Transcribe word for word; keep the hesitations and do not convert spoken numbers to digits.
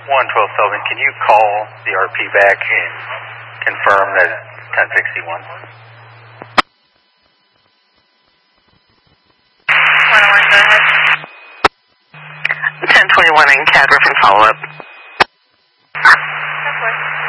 one twelve Sullivan, can you call the R P back and confirm that it's ten sixty-one? ten twenty-one in C A D reference follow-up.